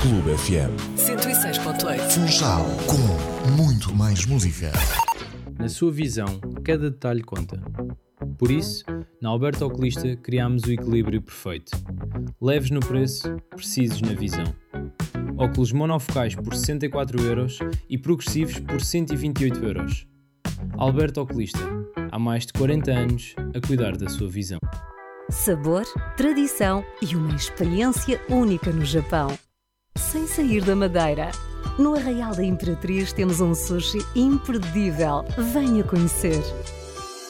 Clube FM 106.8. Funchal, com muito mais música. Na sua visão, cada detalhe conta. Por isso, na Alberto Oculista criámos o equilíbrio perfeito. Leves no preço, precisos na visão. Óculos monofocais por 64€ e progressivos por 128€. Alberto Oculista, há mais de 40 anos a cuidar da sua visão. Sabor, tradição e uma experiência única no Japão. Sem sair da Madeira. No Arraial da Imperatriz temos um sushi imperdível. Venha conhecer.